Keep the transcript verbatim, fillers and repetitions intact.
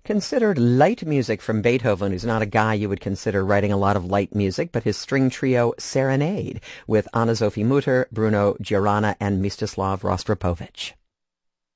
considered light music from Beethoven, who's not a guy you would consider writing a lot of light music, but his string trio Serenade with Anna-Sophie Mutter, Bruno Giorana, and Mstislav Rostropovich.